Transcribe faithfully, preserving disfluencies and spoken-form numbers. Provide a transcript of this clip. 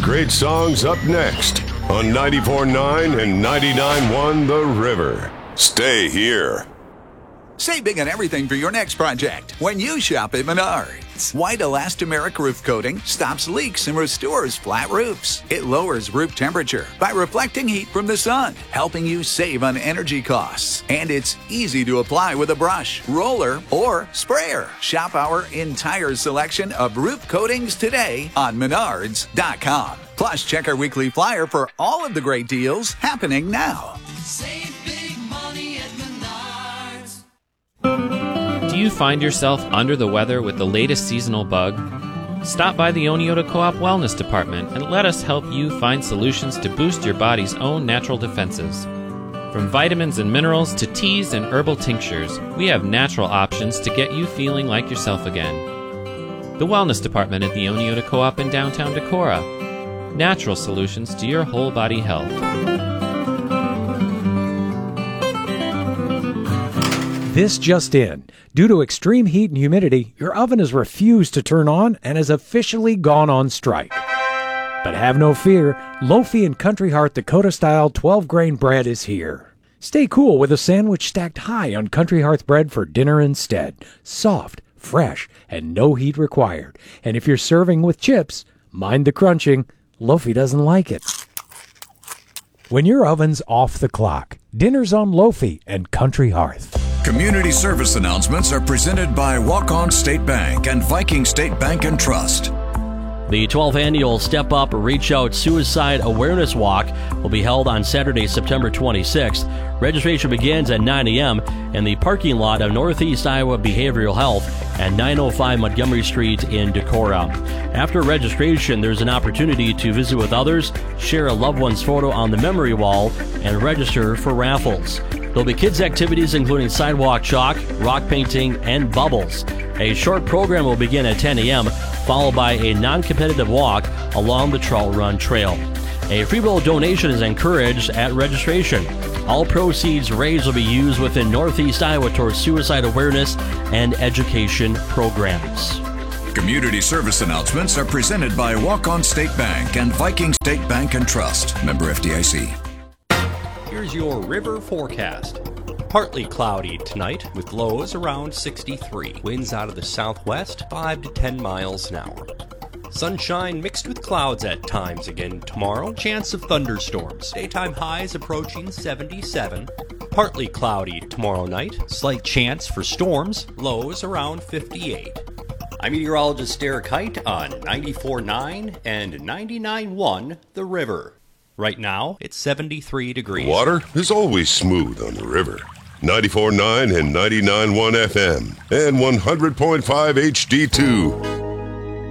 great songs up next on ninety-four point nine and ninety-nine point one The River. Stay here. Save big on everything for your next project when you shop at Menards. White elastomeric roof coating stops leaks and restores flat roofs. It lowers roof temperature by reflecting heat from the sun, helping you save on energy costs. And it's easy to apply with a brush, roller, or sprayer. Shop our entire selection of roof coatings today on Menards dot com. Plus, check our weekly flyer for all of the great deals happening now. Save big money at Menards. Do you find yourself under the weather with the latest seasonal bug? Stop by the Oneota Co-op Wellness Department and let us help you find solutions to boost your body's own natural defenses. From vitamins and minerals to teas and herbal tinctures, we have natural options to get you feeling like yourself again. The Wellness Department at the Oneota Co-op in downtown Decorah. Natural solutions to your whole body health. This just in. Due to extreme heat and humidity, your oven has refused to turn on and has officially gone on strike. But have no fear, Lofi and Country Heart Dakota-style twelve-grain bread is here. Stay cool with a sandwich stacked high on Country Hearth bread for dinner instead. Soft, fresh, and no heat required. And if you're serving with chips, mind the crunching. Lofi doesn't like it. When your oven's off the clock, dinner's on Lofi and Country Hearth. Community service announcements are presented by Walk-On State Bank and Viking State Bank and Trust. The twelfth annual Step Up Reach Out Suicide Awareness Walk will be held on Saturday, September twenty-sixth. Registration begins at nine a.m. in the parking lot of Northeast Iowa Behavioral Health at nine oh five Montgomery Street in Decorah. After registration, there's an opportunity to visit with others, share a loved one's photo on the memory wall, and register for raffles. There'll be kids' activities including sidewalk chalk, rock painting, and bubbles. A short program will begin at ten a.m., followed by a non-competitive walk along the Trout Run Trail. A free will donation is encouraged at registration. All proceeds raised will be used within Northeast Iowa towards suicide awareness and education programs. Community service announcements are presented by Walk-On State Bank and Viking State Bank and Trust. Member F D I C. Here's your river forecast. Partly cloudy tonight with lows around sixty-three. Winds out of the southwest, five to ten miles an hour. Sunshine mixed with clouds at times again tomorrow. Chance of thunderstorms. Daytime highs approaching seventy-seven. Partly cloudy tomorrow night. Slight chance for storms. Lows around fifty-eight. I'm meteorologist Derek Height on ninety-four point nine and ninety-nine point one The River. Right now, it's seventy-three degrees. Water is always smooth on the river. ninety-four point nine and ninety-nine point one F M and one hundred point five H D two.